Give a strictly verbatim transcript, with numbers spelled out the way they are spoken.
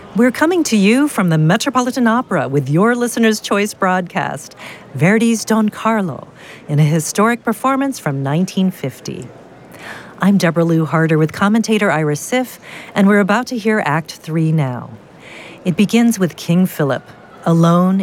We're coming to you from the Metropolitan Opera with your listener's choice broadcast, Verdi's Don Carlo, in a historic performance from nineteen fifty. I'm Deborah Lou Harder with commentator Ira Siff, and we're about to hear Act Three now. It begins with King Philip, alone